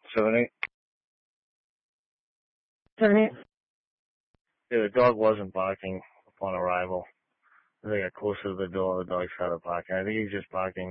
70. 70. Yeah, the dog wasn't barking upon arrival. As I got closer to the door, the dog started barking. I think he was just barking